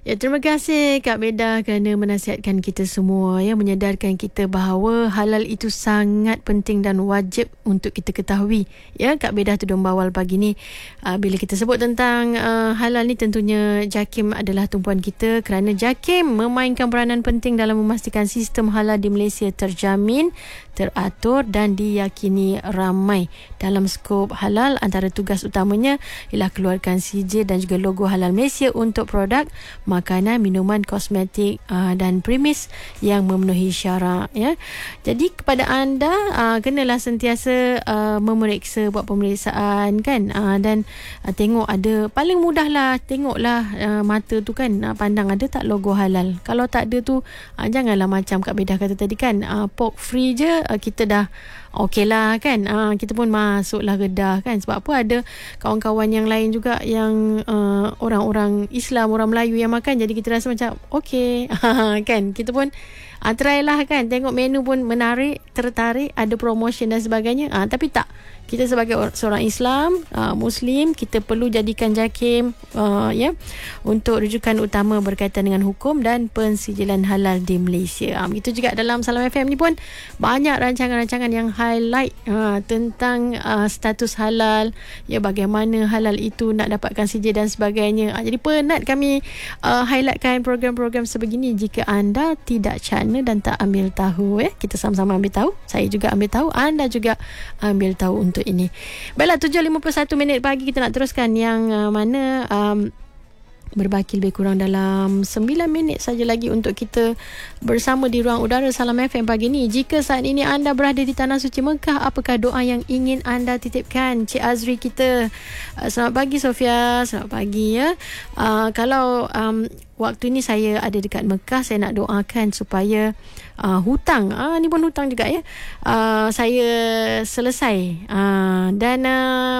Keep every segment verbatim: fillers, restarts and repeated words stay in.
Ya, terima kasih Kak Beda kerana menasihatkan kita semua, ya, menyedarkan kita bahawa halal itu sangat penting dan wajib untuk kita ketahui. Ya, Kak Beda Tudung Bawal pagi ni, uh, bila kita sebut tentang uh, halal ni, tentunya JAKIM adalah tumpuan kita kerana JAKIM memainkan peranan penting dalam memastikan sistem halal di Malaysia terjamin, teratur dan diyakini ramai. Dalam skop halal, antara tugas utamanya ialah keluarkan sijil dan juga logo halal Malaysia untuk produk makanan, minuman, kosmetik uh, dan premis yang memenuhi syarak, ya. Jadi kepada anda uh, kenalah sentiasa uh, memeriksa, buat pemeriksaan, kan, uh, dan uh, tengok ada, paling mudahlah tengoklah uh, mata tu, kan, uh, pandang ada tak logo halal. Kalau tak ada tu, uh, janganlah macam Kak Beda kata tadi, kan, uh, pork free je uh, kita dah okey lah, kan, uh, kita pun masuklah Kedah, kan. Sebab apa, ada kawan-kawan yang lain juga yang uh, orang-orang Islam, orang Melayu yang makan, jadi kita rasa macam okey, kan, kita pun uh, try lah, kan, tengok menu pun menarik, tertarik, ada promotion dan sebagainya, uh, tapi tak, kita sebagai seorang Islam, uh, Muslim, kita perlu jadikan JAKIM uh, ya, untuk rujukan utama berkaitan dengan hukum dan pensijilan halal di Malaysia. Uh, begitu juga dalam Salam F M ni pun banyak rancangan-rancangan yang highlight uh, tentang uh, status halal, ya, bagaimana halal itu nak dapatkan sijil dan sebagainya. Uh, jadi penat kami uh, highlightkan program-program sebegini. Jika anda tidak cana dan tak ambil tahu, ya, kita sama-sama ambil tahu. Saya juga ambil tahu, anda juga ambil tahu untuk ini. Baiklah, tujuh lima puluh satu minit pagi, kita nak teruskan yang uh, mana um, berbaki lebih kurang dalam sembilan minit saja lagi untuk kita bersama di ruang udara Salam F M pagi ni. Jika saat ini anda berada di Tanah Suci Mekah, apakah doa yang ingin anda titipkan? Cik Azri kita, uh, selamat pagi Sofia, selamat pagi, ya. Uh, kalau um, waktu ni saya ada dekat Mekah, saya nak doakan supaya uh, hutang, uh, ni pun hutang juga, ya, uh, saya selesai, uh, dan uh,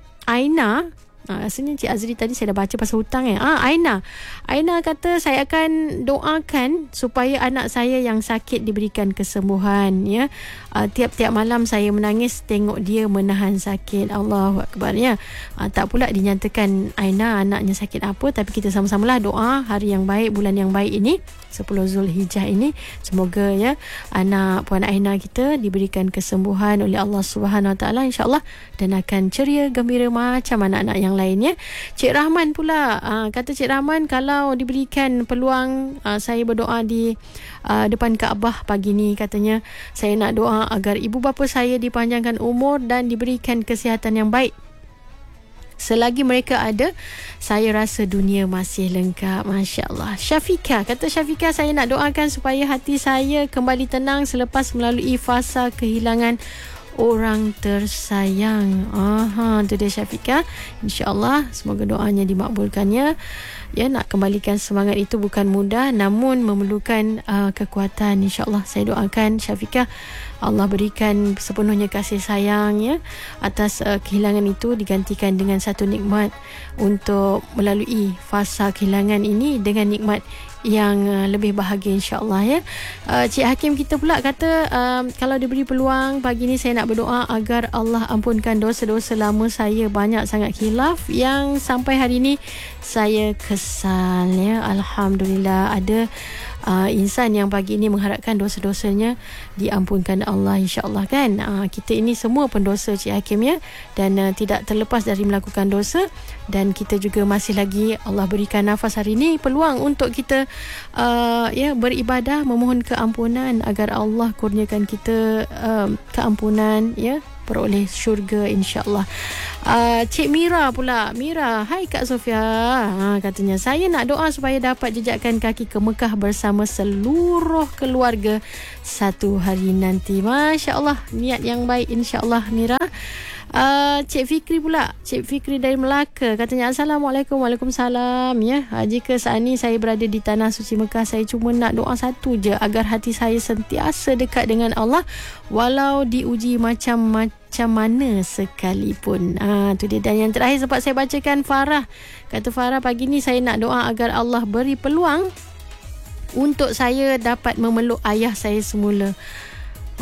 Aina, Uh, rasanya Cik Azri tadi saya dah baca pasal hutang, eh. Ah, Aina. Aina kata saya akan doakan supaya anak saya yang sakit diberikan kesembuhan, ya. Uh, tiap-tiap malam saya menangis tengok dia menahan sakit. Allahu Akbar, ya. Uh, tak pula dinyatakan Aina anaknya sakit apa, tapi kita sama-samalah doa hari yang baik, bulan yang baik ini, sepuluh Zulhijjah ini, semoga, ya, anak Puan Aina kita diberikan kesembuhan oleh Allah Subhanahu Wa Taala, insya-Allah, dan akan ceria gembira macam anak-anak yang lainnya. Cik Rahman pula, uh, kata Cik Rahman, kalau diberikan peluang, uh, saya berdoa di uh, depan Kaabah pagi ni, katanya saya nak doa agar ibu bapa saya dipanjangkan umur dan diberikan kesihatan yang baik. Selagi mereka ada, saya rasa dunia masih lengkap. Masya Allah. Syafika, kata Syafika, saya nak doakan supaya hati saya kembali tenang selepas melalui fasa kehilangan orang tersayang. Aha, tu dia Syafika. InsyaAllah, semoga doanya dimakbulkannya. Ya, nak kembalikan semangat itu bukan mudah, namun memerlukan uh, kekuatan. InsyaAllah saya doakan Syafika, Allah berikan sepenuhnya kasih sayang, ya, atas uh, kehilangan itu, digantikan dengan satu nikmat untuk melalui fasa kehilangan ini dengan nikmat yang uh, lebih bahagia, insyaAllah, ya. uh, Cik Hakim kita pula kata, uh, kalau diberi peluang pagi ni, saya nak berdoa agar Allah ampunkan dosa-dosa lama saya. Banyak sangat khilaf yang sampai hari ini saya kesal, ya. Alhamdulillah, ada uh, insan yang pagi ini mengharapkan dosa-dosanya diampunkan Allah, insyaAllah, kan. uh, Kita ini semua pendosa, Cik Hakim, ya, dan uh, tidak terlepas dari melakukan dosa. Dan kita juga masih lagi Allah berikan nafas hari ini, peluang untuk kita uh, ya, beribadah, memohon keampunan agar Allah kurniakan kita uh, keampunan, ya, peroleh syurga, insyaAllah. uh, Cik Mira pula, Mira, hai Kak Sofia, ha, katanya saya nak doa supaya dapat jejakkan kaki ke Mekah bersama seluruh keluarga satu hari nanti. Masya Allah, niat yang baik, insyaAllah, Mira. Uh, Cik Fikri pula, Cik Fikri dari Melaka, katanya Assalamualaikum. Waalaikumsalam, ya. Uh, jika saat ini saya berada di Tanah Suci Mekah, saya cuma nak doa satu je, agar hati saya sentiasa dekat dengan Allah walau diuji macam-macam mana sekalipun. Ah, tu dia. Dan yang terakhir sempat saya bacakan Farah, kata Farah, pagi ni saya nak doa agar Allah beri peluang untuk saya dapat memeluk ayah saya semula.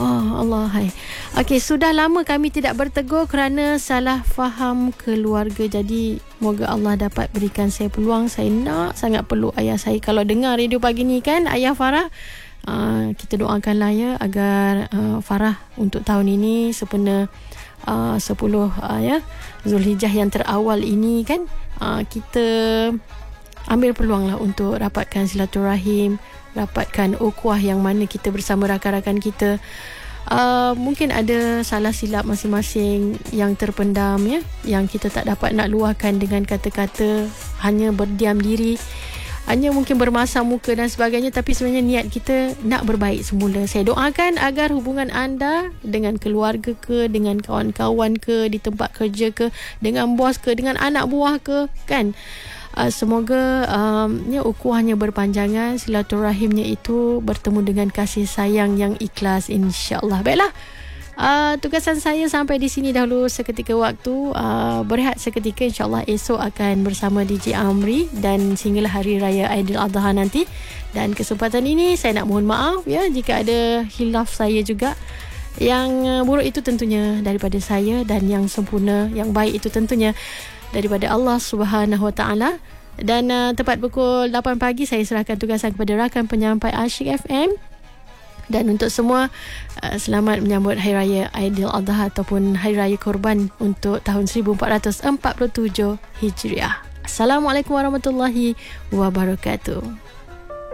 Oh Allah, hai. Okey, sudah lama kami tidak bertegur kerana salah faham keluarga. Jadi moga Allah dapat berikan saya peluang. Saya nak sangat perlu ayah saya. Kalau dengar radio pagi ni kan, Ayah Farah, uh, kita doakanlah ya agar uh, Farah untuk tahun ini sempena uh, sepuluh uh, ya Zulhijjah yang terawal ini kan, uh, kita ambil peluang lah untuk rapatkan silaturahim, rapatkan ukhuwah yang mana kita bersama rakan-rakan kita. Uh, mungkin ada salah silap masing-masing yang terpendam ya, yang kita tak dapat nak luahkan dengan kata-kata, hanya berdiam diri, hanya mungkin bermasam muka dan sebagainya, tapi sebenarnya niat kita nak berbaik semula. Saya doakan agar hubungan anda dengan keluarga ke, dengan kawan-kawan ke, di tempat kerja ke, dengan bos ke, dengan anak buah ke, kan, Uh, semoga um, ya, ukhuwahnya berpanjangan, silaturahimnya itu bertemu dengan kasih sayang yang ikhlas, insya-Allah. Baiklah, uh, tugasan saya sampai di sini dahulu seketika waktu. Uh, berehat seketika, insya-Allah esok akan bersama D J Amri dan sehinggalah hari raya Aidiladha nanti. Dan kesempatan ini saya nak mohon maaf ya jika ada hilaf saya juga. Yang uh, buruk itu tentunya daripada saya, dan yang sempurna, yang baik itu tentunya daripada Allah Subhanahu Wa Taala. Dan uh, tepat pukul lapan pagi saya serahkan tugasan kepada rakan penyampai Asyik F M. Dan untuk semua, uh, selamat menyambut Hari Raya Aidiladha ataupun Hari Raya Korban untuk tahun seribu empat ratus empat puluh tujuh Hijriah. Assalamualaikum warahmatullahi wabarakatuh.